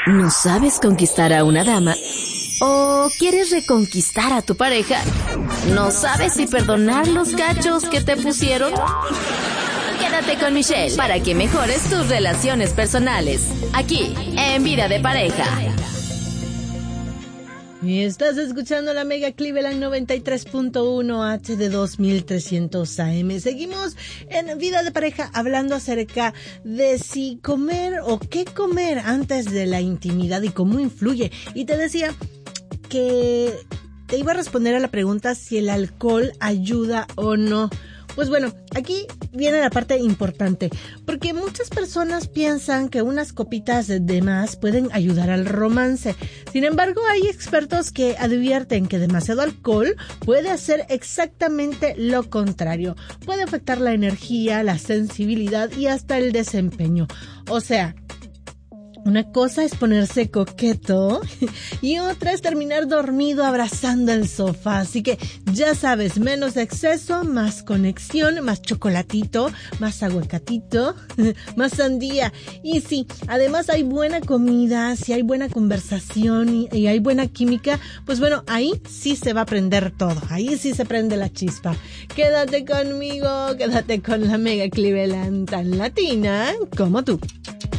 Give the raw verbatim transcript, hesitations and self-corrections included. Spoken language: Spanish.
¿No sabes conquistar a una dama? ¿O quieres reconquistar a tu pareja? ¿No sabes si perdonar los cachos que te pusieron? Quédate con Michelle para que mejores tus relaciones personales. Aquí, en Vida de Pareja. Y estás escuchando la Mega Cleveland noventa y tres punto uno H D dos mil trescientos A M. Seguimos en Vida de Pareja hablando acerca de si comer o qué comer antes de la intimidad y cómo influye. Y te decía que te iba a responder a la pregunta si el alcohol ayuda o no. Pues bueno, aquí viene la parte importante, porque muchas personas piensan que unas copitas de más pueden ayudar al romance. Sin embargo, hay expertos que advierten que demasiado alcohol puede hacer exactamente lo contrario. Puede afectar la energía, la sensibilidad y hasta el desempeño. O sea, una cosa es ponerse coqueto y otra es terminar dormido abrazando el sofá. Así que ya sabes, menos exceso, más conexión, más chocolatito, más aguacatito, más sandía. Y sí, además hay buena comida, si hay buena conversación y, y hay buena química, pues bueno, ahí sí se va a prender todo. Ahí sí se prende la chispa. Quédate conmigo, quédate con la Mega Cleveland tan latina como tú.